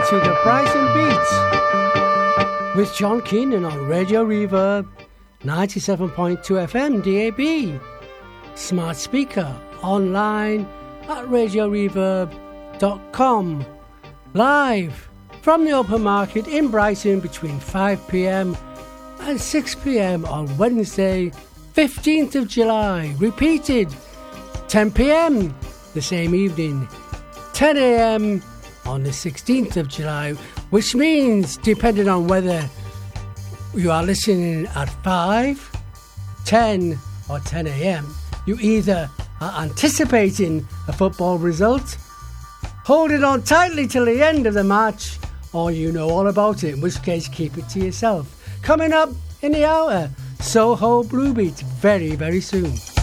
to the Brighton Beat with John Keenan on Radio Reverb 97.2 FM DAB, smart speaker, online at radioreverb.com. Live from the open market in Brighton between 5 p.m. and 6 p.m. on Wednesday, 15th of July. Repeated 10 p.m. the same evening, 10 a.m. on the 16th of July, which means, depending on whether you are listening at 5, 10 or 10 a.m., you either are anticipating a football result, holding on tightly till the end of the match, or you know all about it, in which case keep it to yourself. Coming up in the hour, Soho Blue Beat, very, very soon.